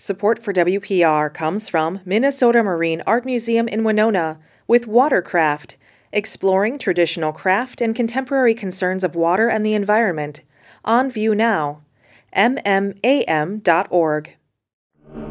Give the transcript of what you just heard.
Support for WPR comes from Minnesota Marine Art Museum in Winona with Watercraft, exploring traditional craft and contemporary concerns of water and the environment. On view now. MMAM.org.